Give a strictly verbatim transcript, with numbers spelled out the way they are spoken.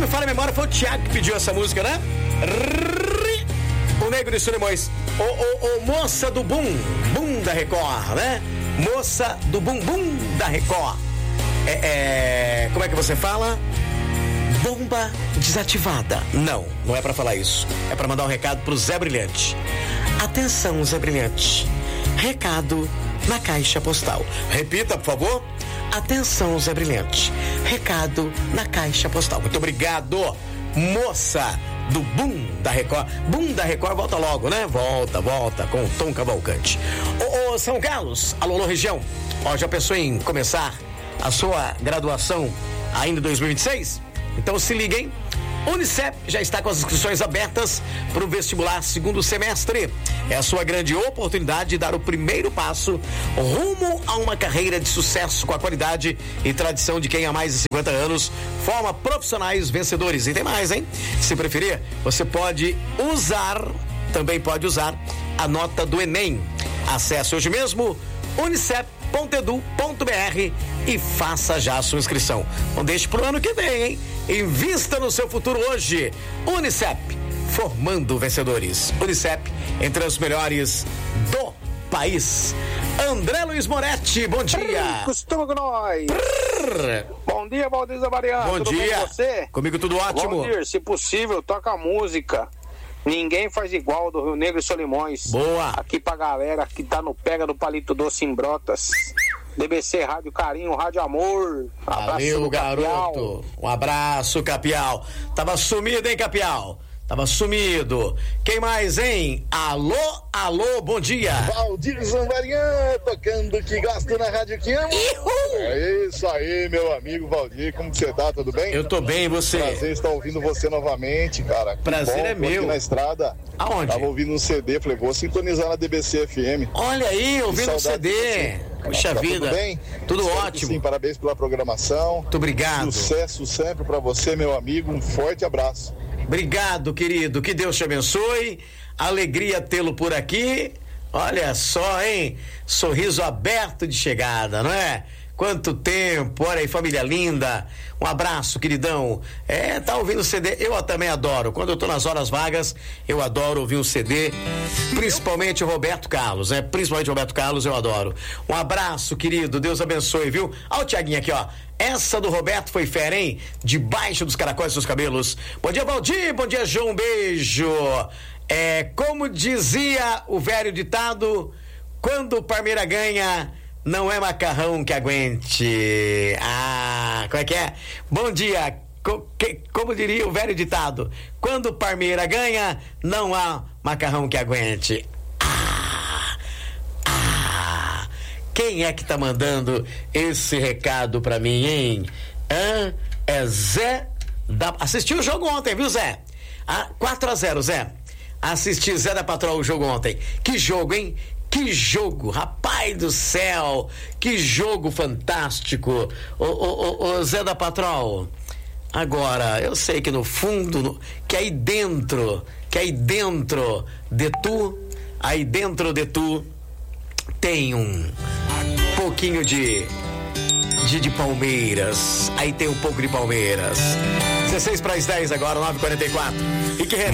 me falha a memória, foi o Thiago que pediu essa música, né? O Negro de Solimões. O, o, o Moça do Bum, Bum da Record, né? Moça do Bum, Bum da Record. É, é, como é que você fala? Bomba desativada. Não, não é pra falar isso. É pra mandar um recado pro Zé Brilhante. Atenção, Zé Brilhante. Recado na caixa postal. Repita, por favor. Atenção, Zé Brilhante. Recado na caixa postal. Muito obrigado, moça do Boom da Record. Boom da Record volta logo, né? Volta, volta com o Tom Cavalcante. Ô, ô São Carlos, alô, alô, região. Ó, já pensou em começar a sua graduação ainda em dois mil e vinte e seis? Então se liga, hein? Unicep já está com as inscrições abertas para o vestibular segundo semestre. É a sua grande oportunidade de dar o primeiro passo rumo a uma carreira de sucesso com a qualidade e tradição de quem há mais de cinquenta anos forma profissionais vencedores. E tem mais, hein? Se preferir, você pode usar, também pode usar a nota do Enem. Acesse hoje mesmo unicep ponto edu ponto br e faça já a sua inscrição. Não deixe pro ano que vem, hein? Invista no seu futuro hoje. Unicep, formando vencedores. Unicep, entre os melhores do país. André Luiz Moretti, bom dia. Costuma com nós. Prrr. Bom dia, Valdir Mariano. Bom tudo dia. Bem com você? Comigo tudo ótimo. Valdir, se possível, toca música. Ninguém faz igual do Rio Negro e Solimões. Boa. Aqui pra galera que tá no Pega do Palito Doce em Brotas. D B C Rádio Carinho, Rádio Amor. Valeu, garoto. Capial. Um abraço, Capial. Tava sumido, hein, Capial? Tava sumido. Quem mais, hein? Alô, alô, bom dia. Valdir Zambarian, tocando que gosta na Rádio que ama. É isso aí, meu amigo Valdir. Como que você tá? Tudo bem? Eu tô bem, você? Prazer estar ouvindo você novamente, cara. Que prazer bom, é meu. Aqui na estrada. Aonde? Tava ouvindo um C D, falei, vou sintonizar na D B C F M. Olha aí, ouvindo um C D. Puxa tá vida. Tudo bem? Tudo Espero ótimo. Sim, parabéns pela programação. Muito obrigado. Sucesso sempre pra você, meu amigo. Um forte abraço. Obrigado, querido. Que Deus te abençoe. Alegria tê-lo por aqui. Olha só, hein? Sorriso aberto de chegada, não é? Quanto tempo, olha aí, família linda. Um abraço, queridão. É, tá ouvindo o C D? Eu também adoro. Quando eu tô nas horas vagas, eu adoro ouvir o C D. Principalmente o Roberto Carlos, né? Principalmente o Roberto Carlos, eu adoro. Um abraço, querido. Deus abençoe, viu? Olha o Tiaguinho aqui, ó. Essa do Roberto foi fera, hein? Debaixo dos caracóis dos cabelos. Bom dia, Valdir. Bom dia, João. Um beijo. É, como dizia o velho ditado, quando o Parmeira ganha, não é macarrão que aguente. Ah, como é que é? Bom dia. Co- que, como diria o velho ditado, quando o Parmeira ganha, não há macarrão que aguente. Ah, ah. Quem é que tá mandando esse recado pra mim, hein? Hã? É Zé da... Assistiu o jogo ontem, viu, Zé? Ah, quatro a zero, Zé. Assisti Zé da Patrol o jogo ontem. Que jogo, hein? Que jogo, rapaz do céu, que jogo fantástico. Ô, ô, ô, ô Zé da Patrol, agora, eu sei que no fundo, no, que aí dentro, que aí dentro de tu, aí dentro de tu, tem um pouquinho de, de, de Palmeiras, aí tem um pouco de Palmeiras. dezesseis para as dez agora, nove e quarenta e quatro. E que